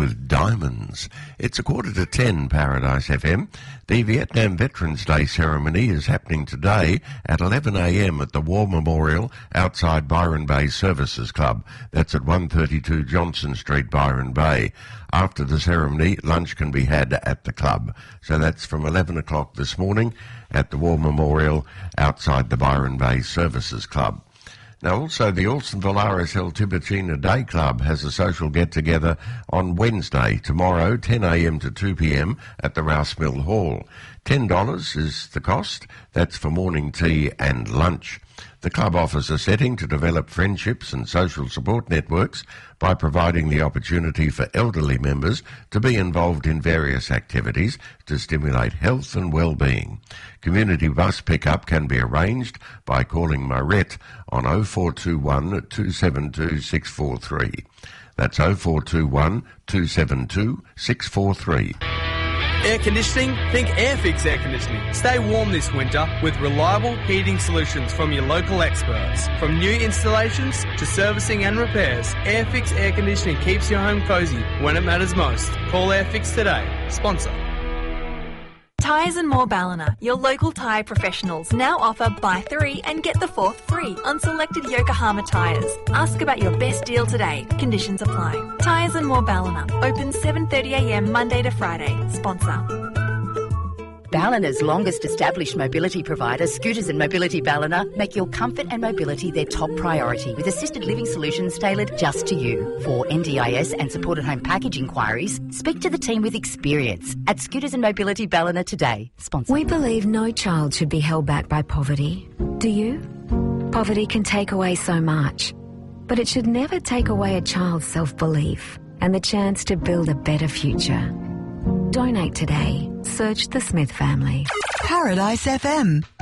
with Diamonds. It's 9:45, Paradise FM. The Vietnam Veterans Day ceremony is happening today at 11 a.m. at the War Memorial outside Byron Bay Services Club. That's at 132 Johnson Street, Byron Bay. After the ceremony, lunch can be had at the club. So that's from 11 o'clock this morning at the War Memorial outside the Byron Bay Services Club. Now, also, the Alstonville RSL Tiburtina Day Club has a social get-together on Wednesday, tomorrow, 10 a.m. to 2 p.m. at the Rouse Mill Hall. $10 is the cost. That's for morning tea and lunch. The club offers a setting to develop friendships and social support networks by providing the opportunity for elderly members to be involved in various activities to stimulate health and well-being. Community bus pickup can be arranged by calling Marette on 0421 272 643. That's 0421 272 643. Air conditioning? Think Airfix Air Conditioning. Stay warm this winter with reliable heating solutions from your local experts. From new installations to servicing and repairs, Airfix Air Conditioning keeps your home cosy when it matters most. Call Airfix today. Sponsor. Tyres and More Ballina, your local tyre professionals, now offer buy 3 and get the 4th free on selected Yokohama tyres. Ask about your best deal today. Conditions apply. Tyres and More Ballina, open 7:30 a.m. Monday to Friday. Sponsor. Ballina's longest established mobility provider, Scooters and Mobility Ballina, make your comfort and mobility their top priority with assisted living solutions tailored just to you. For NDIS and supported home package inquiries, speak to the team with experience at Scooters and Mobility Ballina today. Sponsor. We believe no child should be held back by poverty. Do you? Poverty can take away so much, but it should never take away a child's self-belief and the chance to build a better future. Donate today. Search the Smith family. Paradise FM.